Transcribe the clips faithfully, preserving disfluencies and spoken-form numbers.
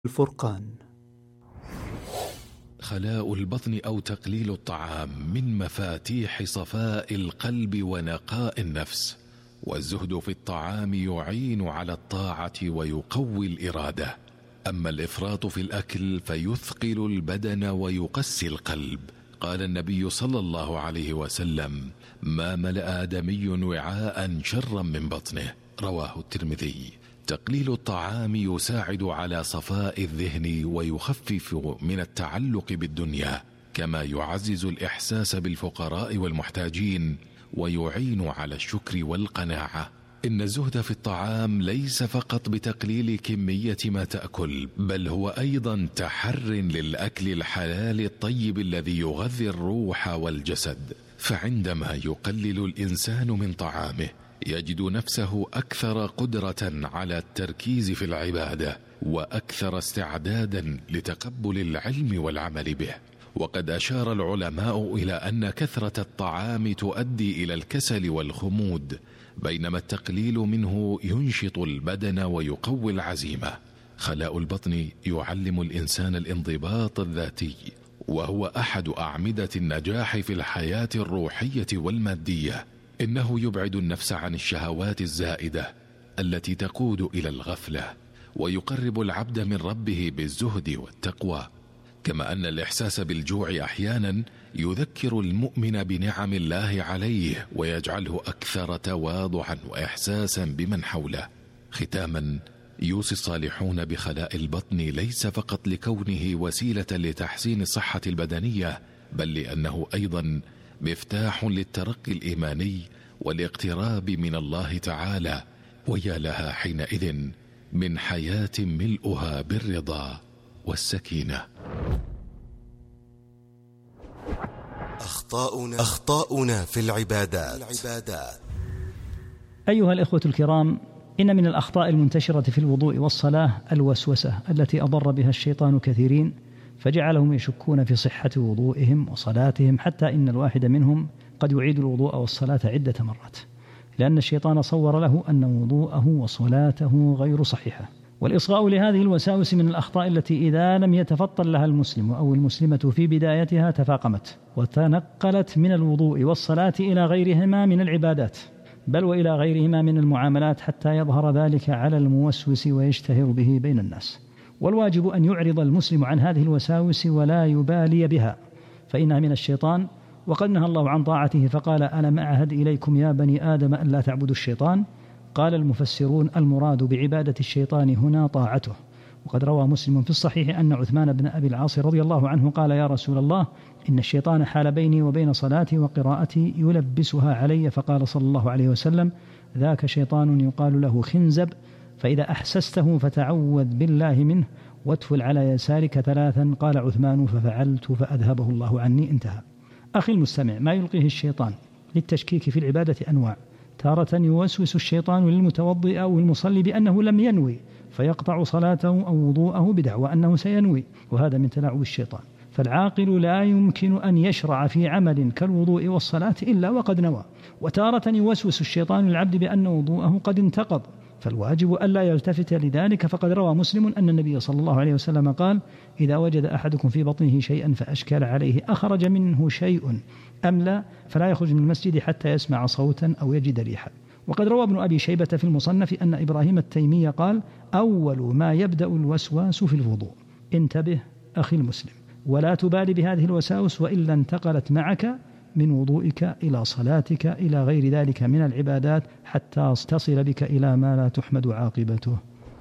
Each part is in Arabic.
الفرقان. خلاء البطن أو تقليل الطعام من مفاتيح صفاء القلب ونقاء النفس، والزهد في الطعام يعين على الطاعة ويقوي الإرادة. أما الإفراط في الأكل فيثقل البدن ويقسي القلب. قال النبي صلى الله عليه وسلم: ما ملأ آدمي وعاء شرا من بطنه. رواه الترمذي. تقليل الطعام يساعد على صفاء الذهن ويخفف من التعلق بالدنيا، كما يعزز الإحساس بالفقراء والمحتاجين ويعين على الشكر والقناعة. إن الزهد في الطعام ليس فقط بتقليل كمية ما تأكل، بل هو أيضا تحر للأكل الحلال الطيب الذي يغذي الروح والجسد. فعندما يقلل الإنسان من طعامه يجد نفسه أكثر قدرة على التركيز في العبادة، وأكثر استعدادا لتقبل العلم والعمل به. وقد أشار العلماء إلى أن كثرة الطعام تؤدي إلى الكسل والخمود، بينما التقليل منه ينشط البدن ويقوي العزيمة. خلاء البطن يعلم الإنسان الانضباط الذاتي، وهو أحد أعمدة النجاح في الحياة الروحية والمادية. إنه يبعد النفس عن الشهوات الزائدة التي تقود إلى الغفلة، ويقرب العبد من ربه بالزهد والتقوى. كما أن الإحساس بالجوع أحيانا يذكر المؤمن بنعم الله عليه ويجعله أكثر تواضعا وإحساسا بمن حوله. ختاما، يوصي الصالحون بخلاء البطن ليس فقط لكونه وسيلة لتحسين الصحة البدنية، بل لأنه أيضا مفتاح للترقي الإيماني والاقتراب من الله تعالى. ويا لها حينئذ من حياة ملؤها بالرضا والسكينة. أخطاؤنا, أخطاؤنا في العبادات. أيها الإخوة الكرام، إن من الأخطاء المنتشرة في الوضوء والصلاة الوسوسة التي أضر بها الشيطان كثيرين، فجعلهم يشكون في صحة وضوئهم وصلاتهم، حتى إن الواحد منهم قد يعيد الوضوء والصلاة عدة مرات، لأن الشيطان صور له أن وضوءه وصلاته غير صحيحة. والإصغاء لهذه الوساوس من الأخطاء التي إذا لم يتفطن لها المسلم أو المسلمة في بدايتها تفاقمت وتنقلت من الوضوء والصلاة إلى غيرهما من العبادات، بل وإلى غيرهما من المعاملات، حتى يظهر ذلك على الموسوس ويشتهر به بين الناس. والواجب أن يعرض المسلم عن هذه الوساوس ولا يبالي بها، فإنها من الشيطان، وقد نهى الله عن طاعته فقال: ألم أعهد إليكم يا بني آدم أن لا تعبدوا الشيطان. قال المفسرون: المراد بعبادة الشيطان هنا طاعته. وقد روى مسلم في الصحيح أن عثمان بن أبي العاص رضي الله عنه قال: يا رسول الله، إن الشيطان حال بيني وبين صلاتي وقراءتي يلبسها علي. فقال صلى الله عليه وسلم: ذاك شيطان يقال له خنزب، فإذا أحسسته فتعوذ بالله منه واتفل على يسارك ثلاثا. قال عثمان: ففعلت فأذهبه الله عني. انتهى. أخي المستمع، ما يلقيه الشيطان للتشكيك في العبادة أنواع. تارة يوسوس الشيطان للمتوضئ أو المصلي بأنه لم ينوي، فيقطع صلاته أو وضوءه بدعوى أنه سينوي، وهذا من تلاعب الشيطان. فالعاقل لا يمكن أن يشرع في عمل كالوضوء والصلاة إلا وقد نوى. وتارة يوسوس الشيطان للعبد بأن وضوءه قد انتقض، فالواجب ألا يلتفت لذلك. فقد روى مسلم أن النبي صلى الله عليه وسلم قال: إذا وجد أحدكم في بطنه شيئا فأشكل عليه أخرج منه شيء أم لا، فلا يخرج من المسجد حتى يسمع صوتا أو يجد ريحا. وقد روى ابن أبي شيبة في المصنف أن إبراهيم التيمي قال: أول ما يبدأ الوسواس في الوضوء. انتبه أخي المسلم، ولا تبالي بهذه الوساوس، وإلا انتقلت معك من وضوئك إلى صلاتك إلى غير ذلك من العبادات، حتى تصل بك إلى ما لا تحمد عاقبته.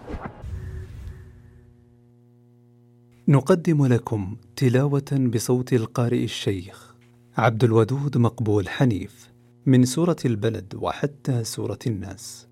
نقدم لكم تلاوة بصوت القارئ الشيخ عبد الودود مقبول حنيف من سورة البلد وحتى سورة الناس.